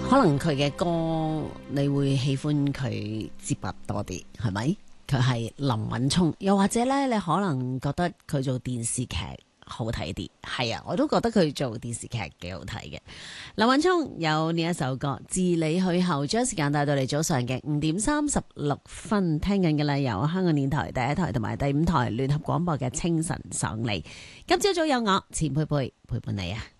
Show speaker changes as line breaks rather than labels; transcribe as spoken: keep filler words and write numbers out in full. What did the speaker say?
可能佢嘅歌你會喜歡佢接筆多啲，係咪？佢係林允聰，又或者咧，你可能覺得佢做電視劇好睇啲，係啊，我都覺得佢做電視劇幾好睇嘅。林允聰有呢一首歌《自你去後》，將時間帶到嚟早上嘅五點三十六分，聽緊嘅啦，由香港電台第一台同埋第五台聯合廣播嘅清晨爽利。今朝早有我錢佩佩陪伴你啊！